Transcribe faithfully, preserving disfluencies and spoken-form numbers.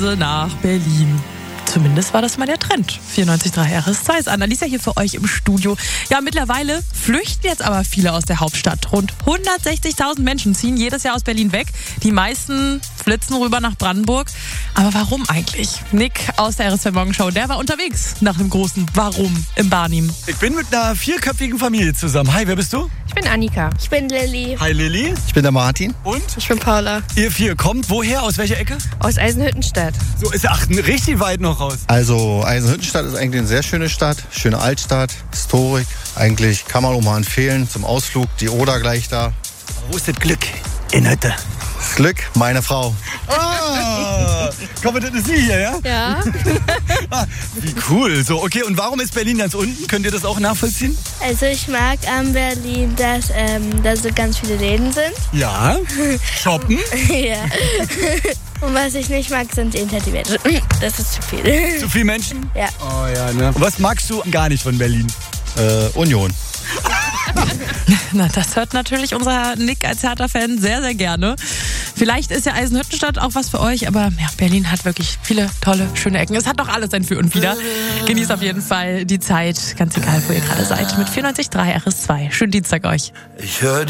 Reise nach Berlin. Zumindest war das mal der Trend. vierundneunzig Komma drei R S zwei ist Annalisa hier für euch im Studio. Ja, mittlerweile flüchten jetzt aber viele aus der Hauptstadt. Rund hundertsechzigtausend Menschen ziehen jedes Jahr aus Berlin weg. Die meisten flitzen rüber nach Brandenburg. Aber warum eigentlich? Nick aus der R S zwei Morgenshow, der war unterwegs nach dem großen Warum im Barnim. Ich bin mit einer vierköpfigen Familie zusammen. Hi, wer bist du? Ich bin Annika. Ich bin Lilly. Hi Lilly. Ich bin der Martin. Und? Ich bin Paula. Ihr vier kommt woher? Aus welcher Ecke? Aus Eisenhüttenstadt. So ist ach, richtig weit noch raus. Also Eisenhüttenstadt ist eigentlich eine sehr schöne Stadt, schöne Altstadt, Historik. Eigentlich kann man auch mal empfehlen zum Ausflug, die Oder gleich da. Aber wo ist das Glück? In Hütte. Das Glück, meine Frau. Ah, komm, das ist sie hier, ja? Ja. Ah, wie cool. So, okay, und warum ist Berlin ganz unten? Könnt ihr das auch nachvollziehen? Also ich mag an Berlin, dass ähm, da so ganz viele Läden sind. Ja. Shoppen? Ja. Und was ich nicht mag, sind die Internetwerte. Das ist zu viel. Zu viele Menschen? Ja. Oh ja, ne? Und was magst du gar nicht von Berlin? Äh, Union. Na, das hört natürlich unser Nick als Hertha-Fan sehr, sehr gerne. Vielleicht ist ja Eisenhüttenstadt auch was für euch, aber ja, Berlin hat wirklich viele tolle, schöne Ecken. Es hat doch alles ein Für und Wider. Genießt auf jeden Fall die Zeit, ganz egal, wo ihr gerade seid, mit vierundneunzig Komma drei R S zwei. Schönen Dienstag euch. Ich höre